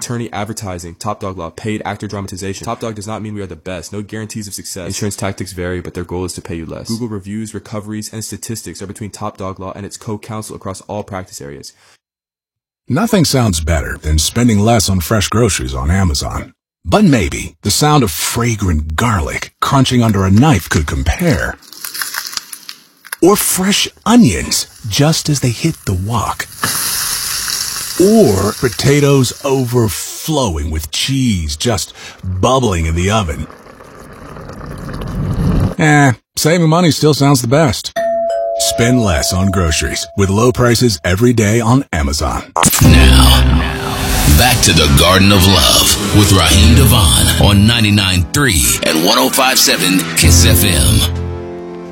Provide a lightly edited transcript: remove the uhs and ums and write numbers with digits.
attorney advertising, Top Dog Law, paid actor dramatization. Top Dog does not mean we are the best. No guarantees of success. Insurance tactics vary, but their goal is to pay you less. Google reviews, recoveries, and statistics are between Top Dog Law and its co-counsel across all practice areas. Nothing sounds better than spending less on fresh groceries on Amazon. But maybe the sound of fragrant garlic crunching under a knife could compare. Or fresh onions just as they hit the wok. Or potatoes overflowing with cheese just bubbling in the oven. Saving money still sounds the best. Spend less on groceries with low prices every day on Amazon. Now, back to the Garden of Love with Raheem Devon on 99.3 and 105.7 KISS FM.